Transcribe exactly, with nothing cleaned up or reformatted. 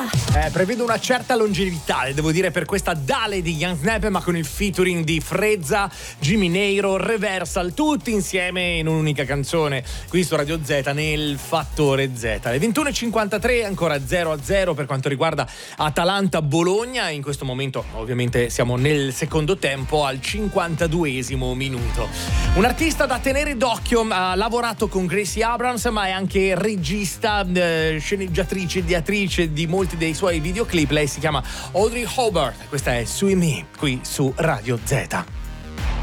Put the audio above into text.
Eh, prevedo una certa longevità, devo dire, per questa Dale di Young Snap, ma con il featuring di Frezza, Jimmy Neiro, Reversal, tutti insieme in un'unica canzone qui su Radio Z nel Fattore Z. Le ventuno e cinquantatré, ancora zero a zero per quanto riguarda Atalanta-Bologna. In questo momento ovviamente siamo nel secondo tempo, al cinquantaduesimo minuto. Un artista da tenere d'occhio, ha lavorato con Gracie Abrams, ma è anche regista, eh, sceneggiatrice, ideatrice di molti dei suoi videoclip. Lei si chiama Audrey Hobart, questa è Sui Me qui su Radio Z.